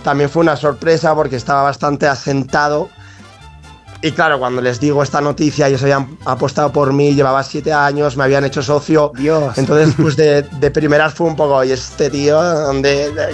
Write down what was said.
también fue una sorpresa porque estaba bastante asentado. Y claro, cuando les digo esta noticia, ellos habían apostado por mí, llevaba 7 años, me habían hecho socio. Dios. Entonces, pues de primeras fue un poco, ¿y este tío dónde